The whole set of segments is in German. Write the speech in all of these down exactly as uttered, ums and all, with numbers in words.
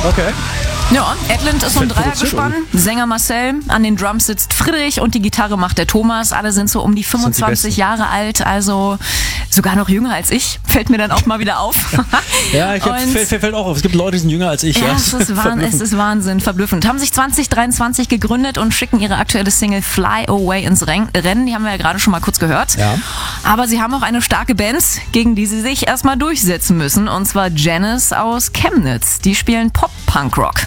Okay. Ja, Edland ist so ein Dreiergespann. Sänger Marcel, an den Drums sitzt Friedrich und die Gitarre macht der Thomas. Alle sind so um die fünfundzwanzig Jahre alt, also sogar noch jünger als ich. Fällt mir dann auch mal wieder auf. Ja, ich hab, fällt, fällt auch auf. Es gibt Leute, die sind jünger als ich. Ja, Ja, es, ist Wahnsinn, es ist Wahnsinn, verblüffend. Haben sich zwanzig dreiundzwanzig gegründet und schicken ihre aktuelle Single Fly Away ins Rennen. Die haben wir ja gerade schon mal kurz gehört. Ja. Aber sie haben auch eine starke Band, gegen die sie sich erstmal durchsetzen müssen. Und zwar Janice aus Chemnitz. Die spielen Pop-Punk-Rock.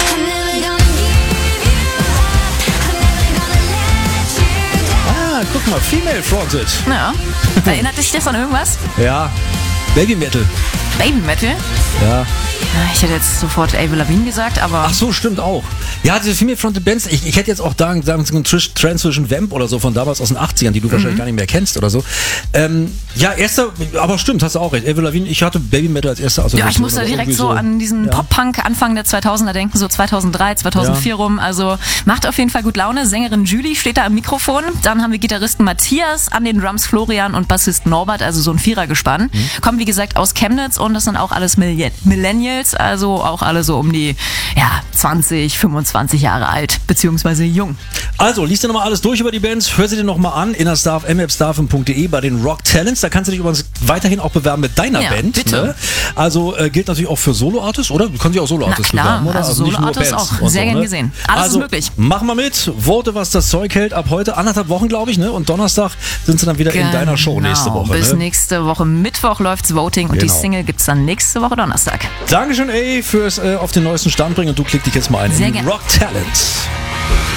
Ah, guck mal, Female Fronted. Ja. Erinnert dich das an irgendwas? Ja, Baby Metal. Baby Metal? Ja. Ich hätte jetzt sofort Avril Lavigne gesagt, aber... Ach so, stimmt auch. Ja, diese Female Fronted Bands, ich, ich hätte jetzt auch sagen, sagen so einen Trend zwischen Vamp oder so von damals aus den achtzigern, die du mhm. wahrscheinlich gar nicht mehr kennst oder so. Ähm, ja, erster, aber stimmt, hast du auch recht. Avril Lavigne, ich hatte Baby Metal als erster. Also ja, ich musste direkt so an diesen ja. Pop-Punk Anfang der zweitausender denken, so zweitausenddrei, zweitausendvier ja. rum. Also macht auf jeden Fall gut Laune. Sängerin Julie steht da am Mikrofon. Dann haben wir Gitarristen Matthias, an den Drums Florian und Bassist Norbert, also so ein Vierergespann. Mhm. Kommen wie gesagt aus Chemnitz und das sind auch alles Millennials, also auch alle so um die ja, zwanzig, fünfundzwanzig Jahre alt, beziehungsweise jung. Also, liest dir nochmal alles durch über die Bands, hör sie dir nochmal an, innerstaff, m f staffen punkt de bei den Rock Talents. Da kannst du dich übrigens weiterhin auch bewerben mit deiner ja, Band. Bitte. Ne? Also äh, gilt natürlich auch für Solo-Artists, oder? Du kannst dich auch Solo-Artists bewerben, oder? Also, also Solo-Artists auch sehr so, gern ne? gesehen. Alles also, ist möglich. Machen wir mit. Worte, was das Zeug hält, ab heute anderthalb Wochen, glaube ich, ne? Und Donnerstag sind sie dann wieder genau. in deiner Show nächste Woche. Bis ne? nächste Woche Mittwoch läuft's Voting und genau. die Single gibt's dann nächste Woche Donnerstag. Dankeschön, ey, fürs äh, auf den neuesten Stand bringen und du klick dich jetzt mal ein sehr in gern. Rock Talents.